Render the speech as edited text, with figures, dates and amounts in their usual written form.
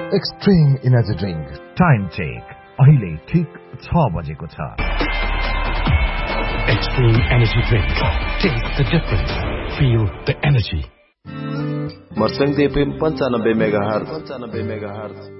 Extreme energy drink. Time check अहिले ठीक 6 बजेको छ। Extreme energy drink, test the difference, feel the energy. मर्संग FM 95 megahertz